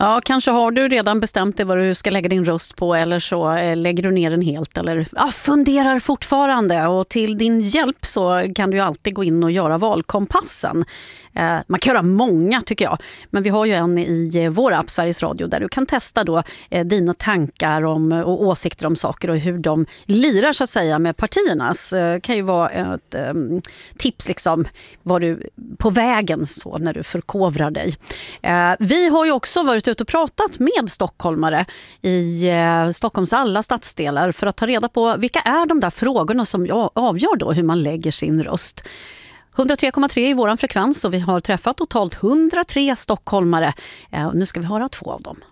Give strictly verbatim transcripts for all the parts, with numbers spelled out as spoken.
Ja, kanske har du redan bestämt dig vad du ska lägga din röst på, eller så eh, lägger du ner den helt, eller ja, funderar fortfarande. Och till din hjälp så kan du ju alltid gå in och göra valkompassen. Eh, man kan göra många tycker jag, men vi har ju en i eh, vår app Sveriges Radio där du kan testa då eh, dina tankar om, och åsikter om saker och hur de lirar så att säga med partiernas. Eh, kan ju vara ett eh, tips liksom var du på vägen så när du förkovrar dig. Eh, vi har ju också varit ute och pratat med stockholmare i eh, Stockholms alla stadsdelar för att ta reda på vilka är de där frågorna som avgör då hur man lägger sin röst. hundratre komma tre i våran frekvens och vi har träffat totalt hundratre stockholmare. Eh, nu ska vi höra två av dem.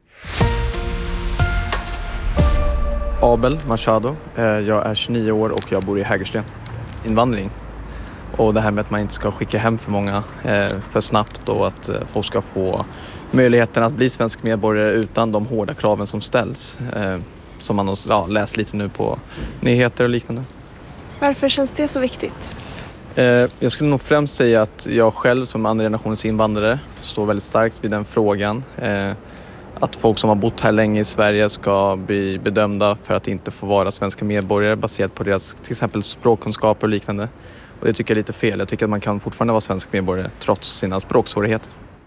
Abel Machado. Eh, jag är tjugonio år och jag bor i Hägersten. Invandring. Och det här med att man inte ska skicka hem för många eh, för snabbt och att eh, folk ska få möjligheten att bli svensk medborgare utan de hårda kraven som ställs. Eh, som man ja, läst lite nu på nyheter och liknande. Varför känns det så viktigt? Eh, jag skulle nog främst säga att jag själv som andra generationens invandrare står väldigt starkt vid den frågan. Eh, att folk som har bott här länge i Sverige ska bli bedömda för att inte få vara svenska medborgare baserat på deras till exempel språkkunskaper och liknande. Och det tycker jag är lite fel. Jag tycker att man kan fortfarande vara svensk medborgare trots sina språksvårigheter.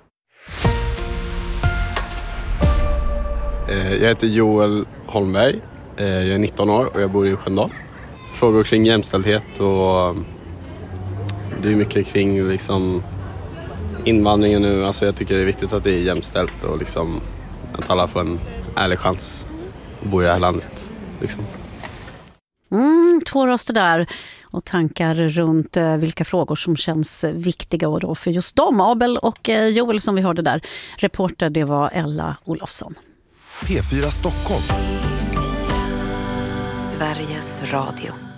Jag heter Joel Holmberg. Jag är nitton år och jag bor i Sköndal. Frågor kring jämställdhet och det är mycket kring liksom invandringen nu. Alltså jag tycker det är viktigt att det är jämställt och liksom att alla får en ärlig chans att bo i det här landet. Liksom. Mm, två röster där och tankar runt eh, vilka frågor som känns viktiga och då för just dem, Abel och eh, Joel som vi hörde där. Reporter det var Ella Olofsson. P fyra Stockholm. Sveriges Radio.